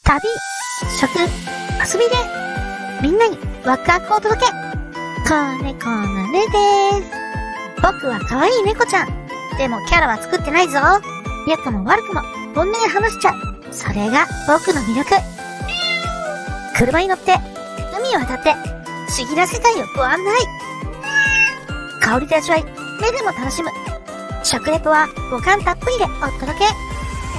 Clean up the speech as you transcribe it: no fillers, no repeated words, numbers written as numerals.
旅、食、遊びで、みんなにワクワクをお届け。子猫のねでーす。僕は可愛い猫ちゃん。でもキャラは作ってないぞ。良くも悪くも本音で話しちゃう。それが僕の魅力。車に乗って、海を渡って、不思議な世界をご案内。香りで味わい、目でも楽しむ。食レポは五感たっぷりでお届け。